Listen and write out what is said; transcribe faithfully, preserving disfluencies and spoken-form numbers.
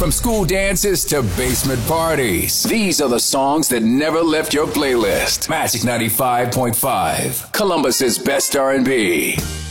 From school dances to basement parties, these are the songs that never left your playlist. Magic ninety-five point five, Columbus's best R and B.